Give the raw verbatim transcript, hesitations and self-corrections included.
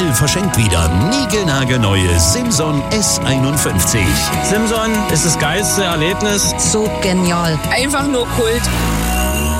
D L verschenkt wieder niegelnagelneue Simson S einundfünfzig. Simson ist das geilste Erlebnis. So genial. Einfach nur Kult.